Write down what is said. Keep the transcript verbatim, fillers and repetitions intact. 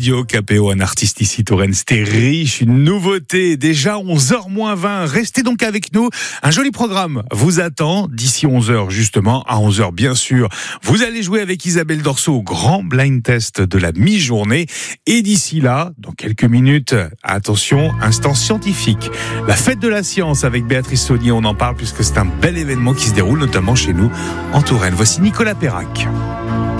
Radio K P O, un artiste ici Touraine. C'était riche, une nouveauté. Déjà onze heures moins vingt. Restez donc avec nous. Un joli programme vous attend d'ici onze heures justement. À onze heures bien sûr, vous allez jouer avec Isabelle Dorso au grand blind test de la mi-journée. Et d'ici là, dans quelques minutes, attention, instant scientifique. La fête de la science avec Béatrice Saunier. On en parle puisque c'est un bel événement qui se déroule notamment chez nous en Touraine. Voici Nicolas Perrac.